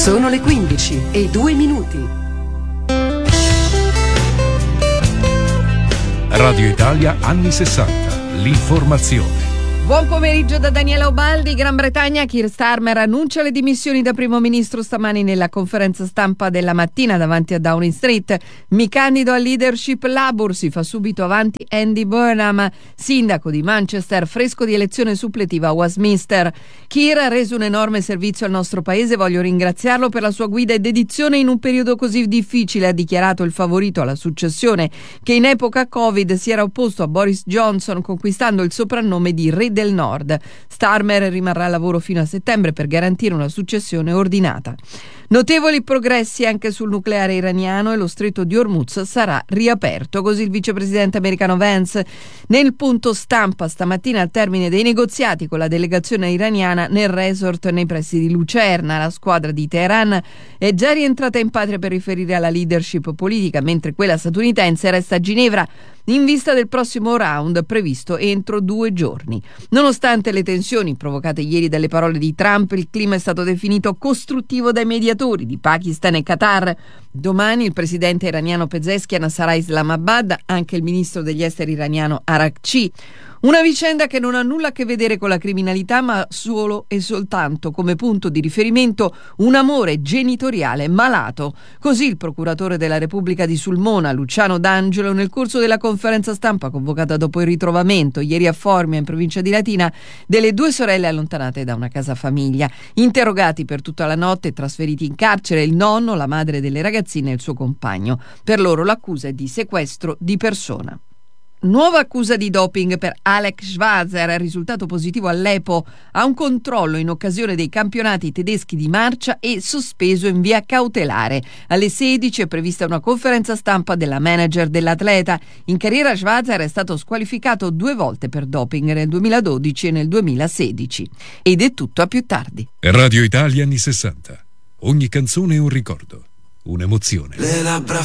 Sono le 15:02. Radio Italia anni 60, l'informazione. Buon pomeriggio da Daniela Ubaldi. Gran Bretagna, Keir Starmer annuncia le dimissioni da primo ministro stamani nella conferenza stampa della mattina davanti a Downing Street. Mi candido al leadership Labour, si fa subito avanti Andy Burnham, sindaco di Manchester, fresco di elezione suppletiva a Westminster. Keir ha reso un enorme servizio al nostro paese, voglio ringraziarlo per la sua guida e dedizione in un periodo così difficile, ha dichiarato il favorito alla successione, che in epoca Covid si era opposto a Boris Johnson, conquistando il soprannome di Re del Nord. Starmer rimarrà al lavoro fino a settembre per garantire una successione ordinata. Notevoli progressi anche sul nucleare iraniano e lo stretto di Hormuz sarà riaperto, così il vicepresidente americano Vance nel punto stampa stamattina al termine dei negoziati con la delegazione iraniana nel resort nei pressi di Lucerna. La squadra di Teheran è già rientrata in patria per riferire alla leadership politica, mentre quella statunitense resta a Ginevra in vista del prossimo round previsto entro 2 giorni. Nonostante le tensioni provocate ieri dalle parole di Trump, il clima è stato definito costruttivo dai mediatori di Pakistan e Qatar. Domani il presidente iraniano Pezeshkian sarà a Islamabad, anche il ministro degli esteri iraniano Araghchi. Una vicenda che non ha nulla a che vedere con la criminalità, ma solo e soltanto come punto di riferimento un amore genitoriale malato. Così il procuratore della Repubblica di Sulmona, Luciano D'Angelo, nel corso della conferenza stampa convocata dopo il ritrovamento ieri a Formia, in provincia di Latina, delle 2 sorelle allontanate da una casa famiglia. Interrogati per tutta la notte e trasferiti in carcere il nonno, la madre delle ragazzine e il suo compagno. Per loro l'accusa è di sequestro di persona. Nuova accusa di doping per Alex Schwarzer, risultato positivo all'EPO a un controllo in occasione dei campionati tedeschi di marcia e sospeso in via cautelare. Alle 16 è prevista una conferenza stampa della manager dell'atleta. In carriera Schwarzer è stato squalificato 2 volte per doping, nel 2012 e nel 2016. Ed è tutto, a più tardi. Radio Italia anni 60. Ogni canzone è un ricordo, un'emozione. Le labbra